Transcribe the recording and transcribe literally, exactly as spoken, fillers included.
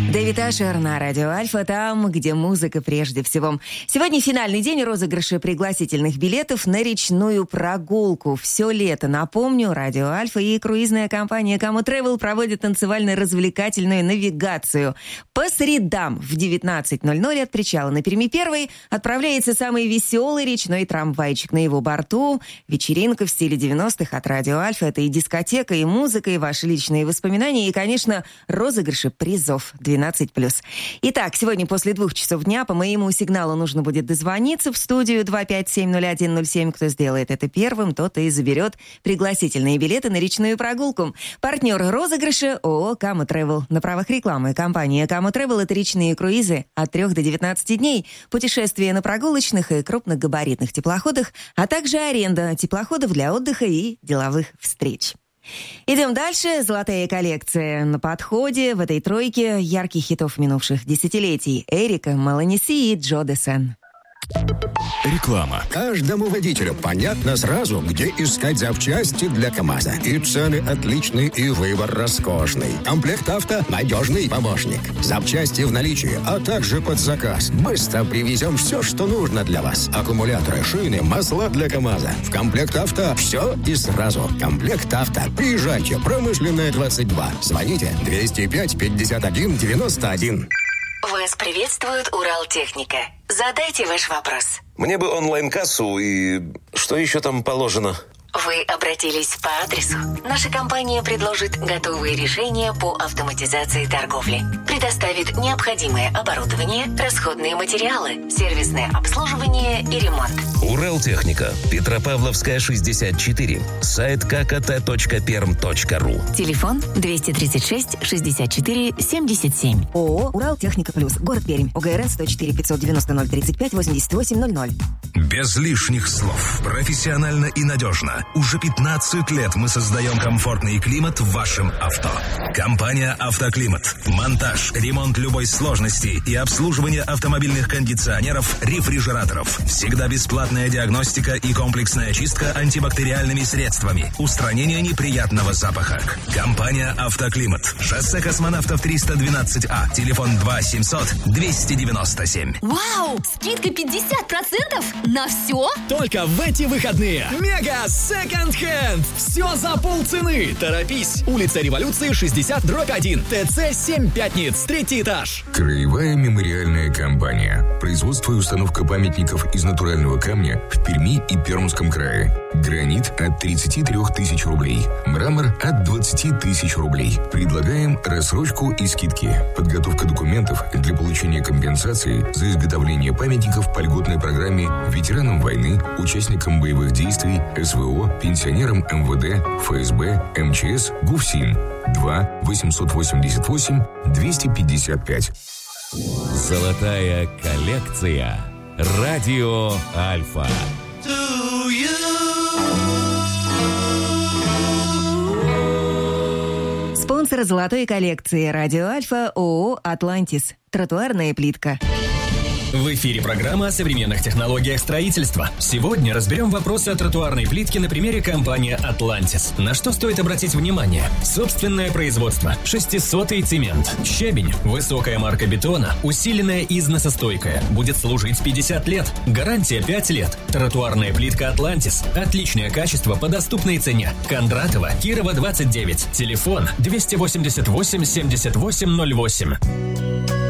Дэвид Ашер на радио Альфа, там, где музыка прежде всего. Сегодня финальный день розыгрыша пригласительных билетов на речную прогулку. Все лето, напомню, радио Альфа и круизная компания Кама Travel проводят танцевально-развлекательную навигацию. По средам в девятнадцать ноль ноль от причала на Перми первый отправляется самый веселый речной трамвайчик. На его борту вечеринка в стиле девяностых от радио Альфа. Это и дискотека, и музыка, и ваши личные воспоминания, и, конечно, розыгрыши призов двенадцать плюс. Итак, сегодня после двух часов дня по моему сигналу нужно будет дозвониться в студию два пять семь ноль один ноль семь. Кто сделает это первым, тот и заберет пригласительные билеты на речную прогулку. Партнер розыгрыша ООО Кама Travel. На правах рекламы компания Кама Travel — это речные круизы от трех до девятнадцати дней, путешествия на прогулочных и крупногабаритных теплоходах, а также аренда теплоходов для отдыха и деловых встреч. Идем дальше. Золотая коллекция на подходе. В этой тройке ярких хитов минувших десятилетий. Эрика, Маланеси и Джо Десен. Реклама. Каждому водителю понятно сразу, где искать запчасти для КамАЗа. И цены отличные, и выбор роскошный. Комплект авто — надежный помощник. Запчасти в наличии, а также под заказ. Быстро привезем все, что нужно для вас. Аккумуляторы, шины, масла для КамАЗа. В комплект авто все и сразу. Комплект авто. Приезжайте. Промышленная, двадцать два. Звоните двести пять пятьдесят один девяносто один. Вас приветствует Уралтехника. Задайте ваш вопрос. Мне бы онлайн-кассу и... Что еще там положено? Вы обратились по адресу. Наша компания предложит готовые решения по автоматизации торговли. Предоставит необходимое оборудование, расходные материалы, сервисное обслуживание и ремонт. Уралтехника. Петропавловская, шестьдесят четыре. Сайт ка ка тэ точка перм точка ру. Телефон двести тридцать шесть шестьдесят четыре семьдесят семь. ООО «Уралтехника Плюс». Город Пермь. ОГРН сто четыре пятьсот девяносто ноль тридцать пять восемьдесят восемь ноль ноль. Без лишних слов. Профессионально и надежно. Уже пятнадцать лет мы создаем комфортный климат в вашем авто. Компания «Автоклимат». Монтаж, ремонт любой сложности и обслуживание автомобильных кондиционеров, рефрижераторов. Всегда бесплатная диагностика и комплексная чистка антибактериальными средствами. Устранение неприятного запаха. Компания «Автоклимат». Шоссе Космонавтов триста двенадцать А. Телефон два семьсот двести девяносто семь. Вау! Скидка пятьдесят процентов на все? Только в эти выходные. Мега Second Hand. Все за полцены. Торопись. Улица Революции, шестьдесят дробь один. ТЦ семь Пятниц. Третий этаж. Краевая мемориальная компания. Производство и установка памятников из натурального камня в Перми и Пермском крае. Гранит от тридцати трёх тысяч рублей. Мрамор от двадцати тысяч рублей. Предлагаем рассрочку и скидки. Подготовка документов для получения компенсации за изготовление памятников по льготной программе ветеранам войны, участникам боевых действий, СВО, пенсионерам эм вэ дэ, эф эс бэ, эм че эс, ГУФСИН. два восемьсот восемьдесят восемь двести пятьдесят пять. Золотая коллекция. Радио Альфа. Спонсор золотой коллекции радио Альфа ООО «Атлантис». Тротуарная плитка. В эфире программа о современных технологиях строительства. Сегодня разберем вопросы о тротуарной плитке на примере компании «Атлантис». На что стоит обратить внимание? Собственное производство. Шестисотый цемент. Щебень. Высокая марка бетона. Усиленная и износостойкая. Будет служить пятьдесят лет. Гарантия пять лет. Тротуарная плитка «Атлантис». Отличное качество по доступной цене. Кондратова, Кирова, двадцать девять. Телефон двести восемьдесят восемь семьдесят восемь ноль восемь.